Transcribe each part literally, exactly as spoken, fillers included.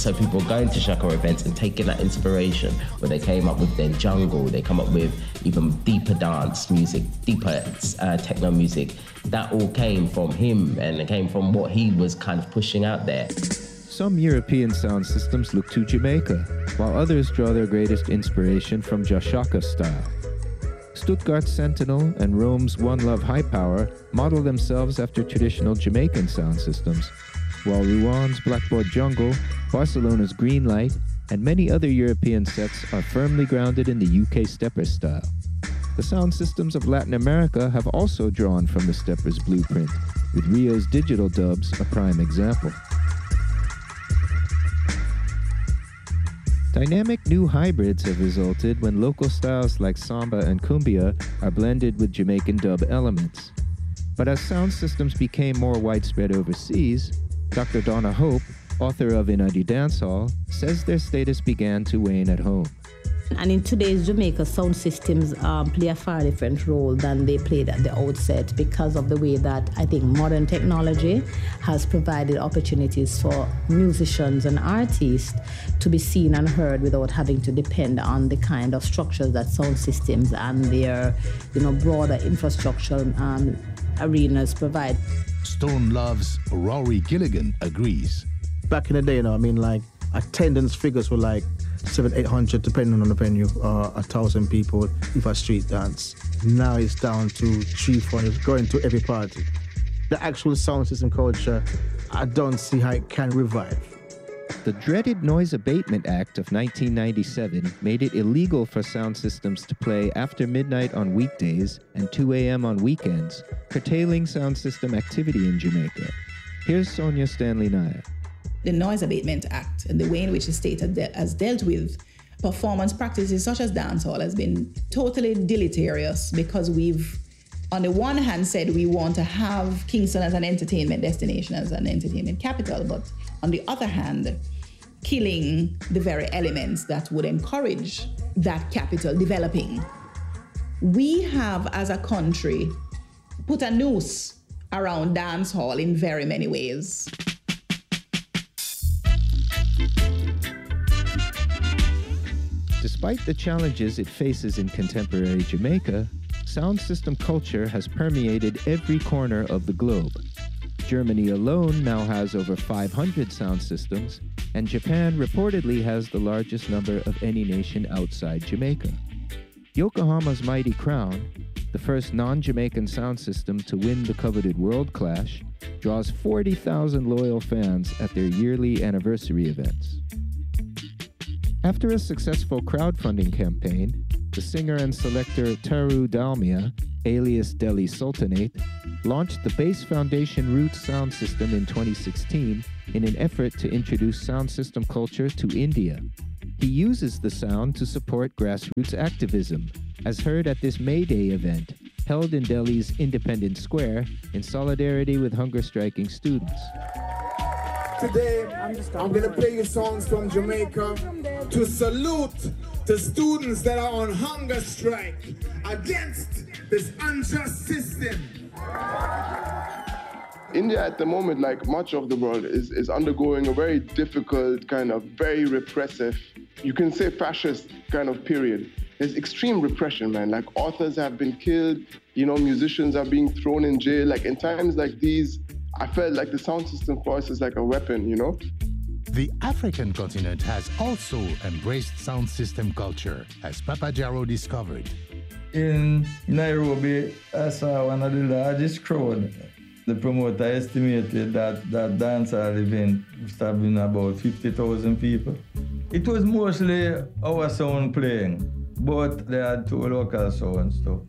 So people were going to Shaka events and taking that inspiration where they came up with their jungle, they come up with even deeper dance music, deeper uh, techno music. That all came from him, and it came from what he was kind of pushing out there. Some European sound systems look to Jamaica, while others draw their greatest inspiration from Jashaka style. Stuttgart's Sentinel and Rome's One Love High Power model themselves after traditional Jamaican sound systems, while Rouen Blackboard Jungle, Barcelona's Green Light, and many other European sets are firmly grounded in the U K Steppers style. The sound systems of Latin America have also drawn from the Steppers blueprint, with Rio's digital dubs a prime example. Dynamic new hybrids have resulted when local styles like samba and cumbia are blended with Jamaican dub elements. But as sound systems became more widespread overseas, Doctor Donna Hope, author of Inadi Dancehall, says their status began to wane at home. And in today's Jamaica, sound systems um, play a far different role than they played at the outset because of the way that I think modern technology has provided opportunities for musicians and artists to be seen and heard without having to depend on the kind of structures that sound systems and their, you know, broader infrastructure um, arenas provide. Stone Love's Rory Gilligan agrees. Back in the day, you know, I mean, like, attendance figures were like seven, eight hundred, depending on the venue, or a thousand people if a street dance. Now it's down to three, four hundred, going to every party. The actual sound system culture, I don't see how it can revive. The dreaded Noise Abatement Act of nineteen ninety-seven made it illegal for sound systems to play after midnight on weekdays and two a.m. on weekends, curtailing sound system activity in Jamaica. Here's Sonia Stanley Naya. The Noise Abatement Act and the way in which the state has dealt with performance practices such as dancehall has been totally deleterious because we've, on the one hand, said we want to have Kingston as an entertainment destination, as an entertainment capital, but on the other hand, killing the very elements that would encourage that capital developing. We have, as a country, put a noose around dancehall in very many ways. Despite the challenges it faces in contemporary Jamaica, sound system culture has permeated every corner of the globe. Germany alone now has over five hundred sound systems, and Japan reportedly has the largest number of any nation outside Jamaica. Yokohama's Mighty Crown, the first non-Jamaican sound system to win the coveted World Clash, draws forty thousand loyal fans at their yearly anniversary events. After a successful crowdfunding campaign, the singer and selector Taru Dalmia, alias Delhi Sultanate, launched the Bass Foundation Roots sound system in twenty sixteen in an effort to introduce sound system culture to India. He uses the sound to support grassroots activism, as heard at this May Day event, held in Delhi's Independence Square in solidarity with hunger-striking students. Today, I'm going to play you songs from Jamaica to salute the students that are on hunger strike against this unjust system. India at the moment, like much of the world, is, is undergoing a very difficult, kind of very repressive, you can say fascist kind of period. There's extreme repression, man. Like authors have been killed, you know, musicians are being thrown in jail. Like in times like these, I felt like the sound system for us is like a weapon, you know? The African continent has also embraced sound system culture, as Papa Jaro discovered. In Nairobi, I saw one of the largest crowd. The promoter estimated that that dancehall event must have been about fifty thousand people. It was mostly our sound playing, but they had two local sounds too.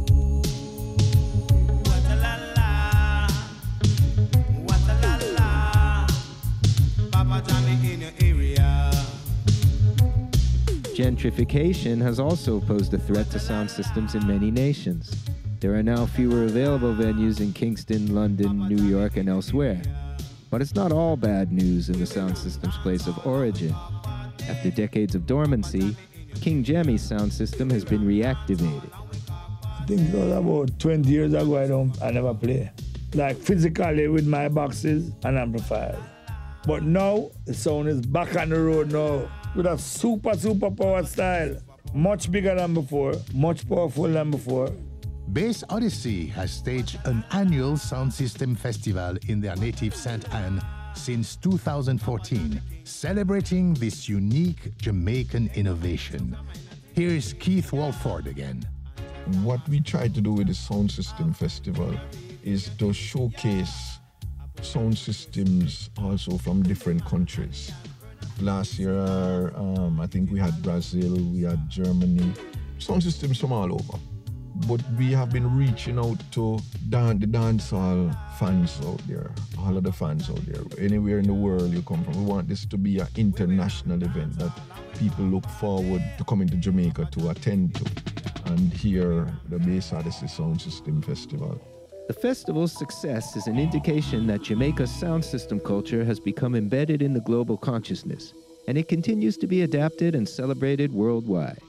Gentrification has also posed a threat to sound systems in many nations. There are now fewer available venues in Kingston, London, New York, and elsewhere. But it's not all bad news in the sound system's place of origin. After decades of dormancy, King Jammy's sound system has been reactivated. I think it was about twenty years ago I, don't, I never play. Like physically with my boxes and amplifiers. But now, the sound is back on the road now with a super, super powered style. Much bigger than before, much powerful than before. Bass Odyssey has staged an annual sound system festival in their native Saint Anne since two thousand fourteen, celebrating this unique Jamaican innovation. Here is Keith Walford again. What we try to do with the Sound System Festival is to showcase sound systems also from different countries. Last year, um, I think we had Brazil, we had Germany, sound systems from all over. But we have been reaching out to dan- the dancehall fans out there, all of the fans out there, anywhere in the world you come from. We want this to be an international event that people look forward to coming to Jamaica to attend to and hear the Bass Odyssey Sound System Festival. The festival's success is an indication that Jamaica's sound system culture has become embedded in the global consciousness, and it continues to be adapted and celebrated worldwide.